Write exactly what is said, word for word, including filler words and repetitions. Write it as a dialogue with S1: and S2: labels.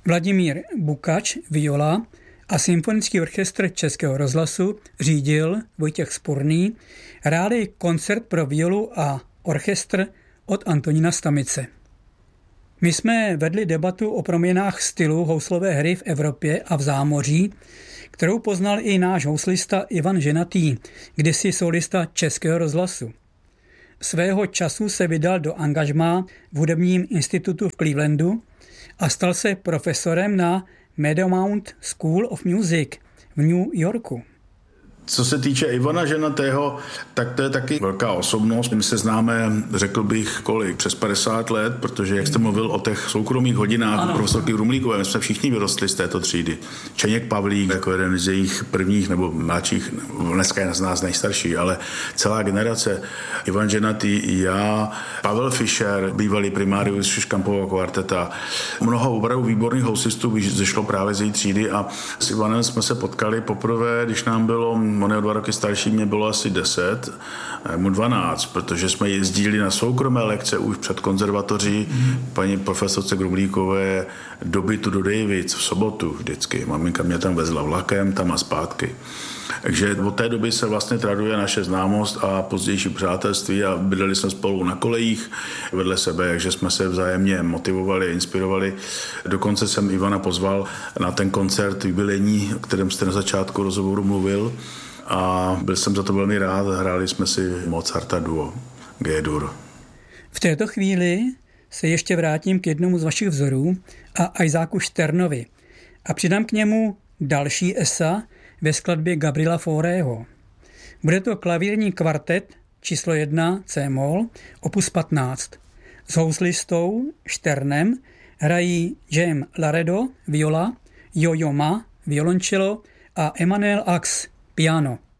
S1: Vladimír Bukač, viola, a Symfonický orchestr Českého rozhlasu řídil Vojtěch Sporný, hráli koncert pro violu a orchestr od Antonína Stamice. My jsme vedli debatu o proměnách stylu houslové hry v Evropě a v zámoří, kterou poznal i náš houslista Ivan Ženatý, kdysi solista Českého rozhlasu. Svého času se vydal do angažmá v hudebním institutu v Clevelandu a stal se profesorem na Meadowmount School of Music v New Yorku.
S2: Co se týče Ivana Ženatého, tak to je taky velká osobnost. My se známe, řekl bych, kolik, přes padesát let, protože jak jste mluvil o těch soukromých hodinách profesorky Grumlíkové, my jsme všichni vyrostli z této třídy. Čeněk Pavlík jako jeden z jejich prvních nebo mladších, dneska je z nás nejstarší, ale celá generace. Ivan Ženatý, já, Pavel Fischer, bývalý primárius Škampového kvarteta. Mnoho opravdu výborných housistů zešlo právě z její třídy a s Ivanem jsme se potkali poprvé, když nám bylo, on je o dva roky starší, mě bylo asi deset, mu dvanáct, protože jsme jezdili na soukromé lekce už před konzervatoří mm. paní profesorce Grumlíkové do bytu do Davids v sobotu vždycky. Maminka mě tam vezla vlakem, tam a zpátky. Takže od té doby se vlastně traduje naše známost a pozdější přátelství a bydleli jsme spolu na kolejích vedle sebe, takže jsme se vzájemně motivovali, inspirovali. Dokonce jsem Ivana pozval na ten koncert jubilejní, o kterém jste na začátku rozhovoru mluvil a byl jsem za to velmi rád. Hráli jsme si Mozarta duo G-dur.
S1: V této chvíli se ještě vrátím k jednomu z vašich vzorů a Isaacu Šternovi a přidám k němu další esa ve skladbě Gabriela Faurého. Bude to klavírní kvartet číslo jedna C-moll, opus patnáct. S houslistou Šternem hrají James Laredo, viola, Yo-Yo Ma, violoncello a Emmanuel Ax, piano.